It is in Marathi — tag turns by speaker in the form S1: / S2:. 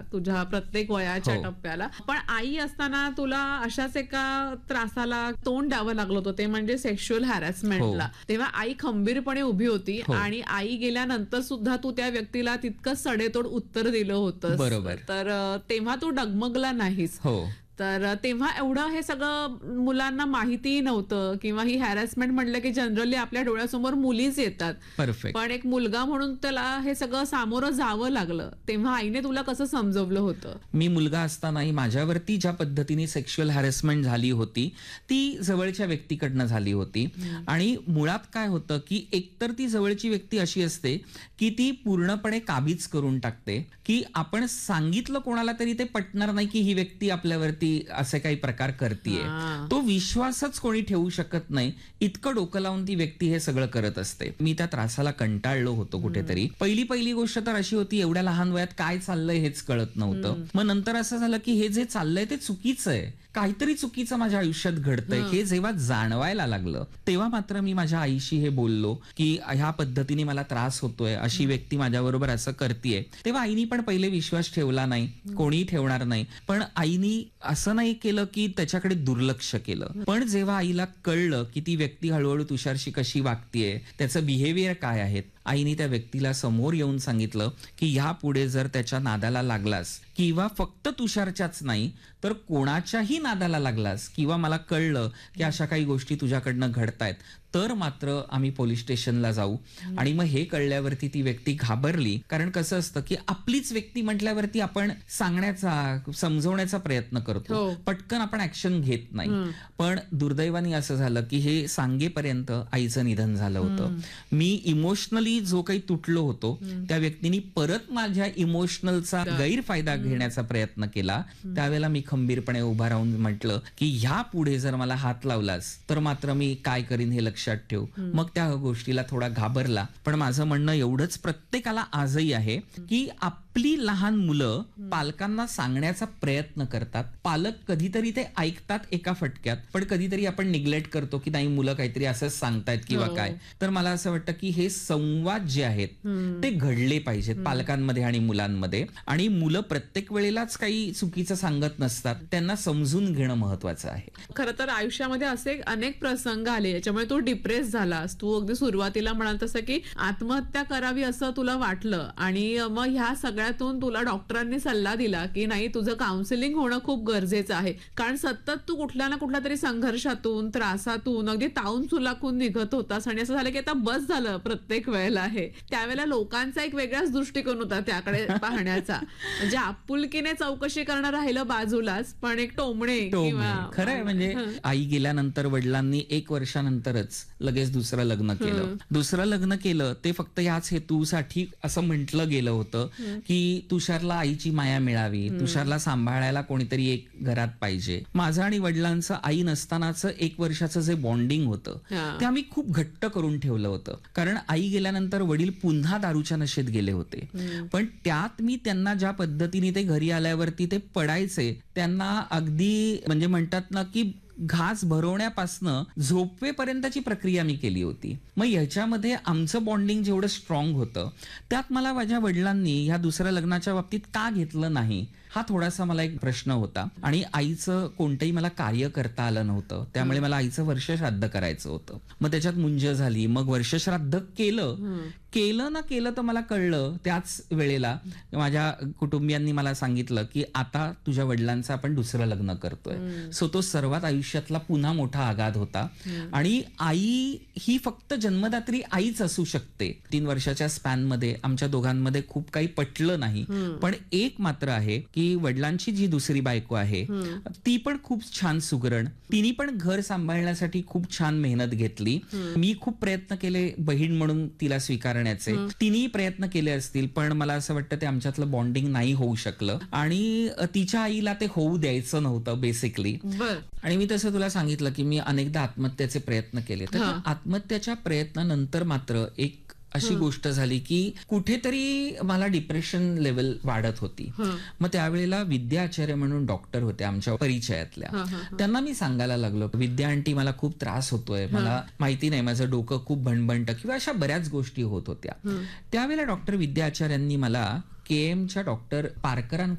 S1: तुझ्या प्रत्येक वयाच्या
S2: हो.
S1: टप्प्याला. पण आई असताना तुला अशाच एका त्रासाला तोंड द्यावं लागलं होतं, ते म्हणजे सेक्शुअल हॅरॅसमेंटला. तेव्हा आई खंबीरपणे उभी होती
S2: हो.
S1: आणि आई गेल्यानंतर सुद्धा तू त्या व्यक्तीला तितकंच सडेतोड उत्तर दिलं होतंस.
S2: बरोबर.
S1: तर तेव्हा तू डगमगला नाहीस.
S2: हो.
S1: तर तेव्हा एवढं हे सगळं मुलांना माहितीही नव्हतं किंवा ही हॅरॅसमेंट म्हटलं की जनरली आपल्या डोळ्यासमोर मुलीच येतात.
S2: परफेक्ट.
S1: पण एक मुलगा म्हणून त्याला हे सगळं सामोरं जावं लागलं. तेव्हा आईने तुला कसं समजवलं होतं?
S2: मी मुलगा असतानाही माझ्यावरती ज्या पद्धतीने सेक्शुअल हॅरेसमेंट झाली होती ती जवळच्या व्यक्तीकडनं झाली होती. आणि मुळात काय होतं की एकतर ती जवळची व्यक्ती अशी असते की ती पूर्णपणे काबीज करून टाकते, की आपण सांगितलं कोणाला तरी ते पटणार नाही की ही व्यक्ती आपल्यावरती असे काही प्रकार करतीये. तो विश्वासच कोणी ठेवू शकत नाही, इतकं डोकं लावून ती व्यक्ती हे सगळं करत असते. मी त्या त्रासाला कंटाळलो होतो कुठेतरी. पहिली गोष्ट तर अशी होती, एवढ्या लहान वयात काय चाललंय हेच कळत नव्हतं. मग नंतर असं झालं की हे जे चाललंय ते चुकीचं आहे, काहीतरी चुकीचं माझ्या आयुष्यात घडतंय हे जेव्हा जाणवायला लागलं तेव्हा मात्र मी माझ्या आईशी हे बोललो की ह्या पद्धतीने मला त्रास होतोय, अशी व्यक्ती माझ्याबरोबर असं करतीये. तेव्हा आईनी पण पहिले विश्वास ठेवला नाही, कोणी ठेवणार नाही. पण आईनी असं नाही केलं की त्याच्याकडे दुर्लक्ष केलं. पण जेव्हा आईला कळलं की ती व्यक्ती हळूहळू तुषारशी कशी वागतीये, त्याचं बिहेवियर काय आहेत, आईने त्या व्यक्तीला समोर येऊन सांगितलं की ह्या पुढे जर त्याच्या नादाला लागलास किंवा फक्त तुषारच्याच नाही तर कोणाच्याही नादाला लागलास किंवा मला कळलं की अशा काही गोष्टी तुझ्याकडनं घडतायत तर मात्र आम्ही पोलीस स्टेशनला जाऊ. आणि मग हे कळल्यावरती ती व्यक्ती घाबरली. कारण कसं असतं की आपलीच व्यक्ती म्हटल्यावरती आपण सांगण्याचा समजवण्याचा प्रयत्न करतो, पटकन आपण ऍक्शन घेत नाही. पण दुर्दैवाने असं झालं की हे सांगेपर्यंत आईचं निधन झालं होतं. मी इमोशनली जो काही तुटलो होतो त्या व्यक्तीने परत माझ्या इमोशनलचा गैरफायदा घेण्याचा प्रयत्न केला. त्यावेळेला मी खंबीरपणे उभा राहून म्हटलं की ह्या पुढे जर मला हात लावलास तर मात्र मी काय करीन हे लक्षात ठेव. मग त्या गोष्टीला थोडा घाबरला. पण माझं म्हणणं एवढंच प्रत्येकाला आजही आहे की आपली लहान मुलं पालकांना सांगण्याचा प्रयत्न करतात. पालक कधीतरी ते ऐकतात एका फटक्यात, पण कधीतरी आपण निग्लेक्ट करतो की नाही मुलं काहीतरी असंच सांगतायत किंवा काय. तर मला असं वाटतं की हे संवाद जे आहेत ते घडले पाहिजेत पालकांमध्ये आणि मुलांमध्ये. आणि मुलं प्रत्येक वेळेलाच काही चुकीचं सांगत नसतात, त्यांना समजून घेणं महत्वाचं आहे.
S1: खरं तर आयुष्यामध्ये असे अनेक प्रसंग आले याच्यामुळे तू डिप्रेस झालास. तू अगदी सुरुवातीला म्हणाल तसं की आत्महत्या करावी असं तुला वाटलं आणि मग ह्या सगळ्यातून तुला डॉक्टरांनी सल्ला दिला की नाही तुझं काउन्सिलिंग होणं खूप गरजेचं आहे. कारण सतत तू कुठल्या ना कुठल्या तरी संघर्षातून त्रासातून अगदी तावून सुलाखून निघत होतास आणि असं झालं की आता बस झालं प्रत्येक वेळेला आहे. त्यावेळेला लोकांचा एक वेगळाच दृष्टिकोन होता त्याकडे पाहण्याचा. म्हणजे आपुलकीने चौकशी करणं राहिलं बाजूलाच, पण एक टोमणे किंवा
S2: खरंय. म्हणजे आई गेल्यानंतर वडिलांनी 1 वर्षानंतरच लगेच दुसरं लग्न केलं. दुसरं लग्न केलं ते फक्त ह्याच हेतूसाठी असं म्हटलं गेलं होतं की तुषारला आईची माया मिळावी, तुषारला सांभाळायला कोणीतरी एक घरात पाहिजे. माझं आणि वडिलांचं आई नसतानाचं 1 वर्षाचं जे बॉन्डिंग होतं ते आम्ही खूप घट्ट करून ठेवलं होतं. कारण आई गेल्यानंतर वडील पुन्हा दारूच्या नशेत गेले होते. पण त्यात मी त्यांना ज्या पद्धतीने ते घरी आल्यावरती ते पडायचे, त्यांना अगदी म्हणजे म्हणतात ना की घास भरवण्यापासनं झोपवेपर्यंतची प्रक्रिया मी केली होती. मग ह्याच्यामध्ये आमचं बॉन्डिंग जेवढं स्ट्रॉंग होतं त्यात मला माझ्या वडिलांनी ह्या दुसऱ्या लग्नाच्या बाबतीत का घेतलं नाही हा थोडासा मला एक प्रश्न होता. आणि आईचं कोणतंही मला कार्य करता आलं नव्हतं, त्यामुळे मला आईचं वर्षश्राद्ध करायचं होतं. मग त्याच्यात मुंज झाली. मग वर्षश्राद्ध केलं ना केलं तर मला कळलं त्याच वेळेला माझ्या कुटुंबियांनी मला सांगितलं की आता तुझ्या वडिलांचं आपण दुसरं लग्न करतोय. सो तो सर्वात आयुष्यातला पुन्हा मोठा आघात होता. आणि आई ही फक्त जन्मदात्री आईच असू शकते. 3 वर्षाच्या स्पॅन मध्ये आमच्या दोघांमध्ये खूप काही पटलं नाही. पण एक मात्र आहे की वडिलांची जी दुसरी बायको आहे ती पण खूप छान सुगरण, तिने पण घर सांभाळण्यासाठी खूप छान मेहनत घेतली. मी खूप प्रयत्न केले बहीण म्हणून तिला स्वीकारण्याचे, तिनेही प्रयत्न केले असतील, पण मला असं वाटतं ते आमच्यातलं बॉन्डिंग नाही होऊ शकलं. आणि तिच्या आईला ते होऊ द्यायचं नव्हतं बेसिकली. आणि मी तसं तुला सांगितलं की मी अनेकदा आत्महत्याचे प्रयत्न केले. तर आत्महत्याच्या प्रयत्नानंतर मात्र एक अशी गोष्ट झाली की कुठेतरी मला डिप्रेशन लेवल वाढत होती. मग त्यावेळेला विद्या आचार्य म्हणून डॉक्टर होते आमच्या परिचयातल्या, त्यांना मी सांगायला लागलो विद्या आंटी मला खूप त्रास होतोय, मला माहिती नाही माझं डोकं खूप भणभणतं किंवा अशा बऱ्याच गोष्टी होत होत्या. त्यावेळेला डॉक्टर विद्या आचार्यांनी मला KM च्या डॉक्टर पारकरांकडे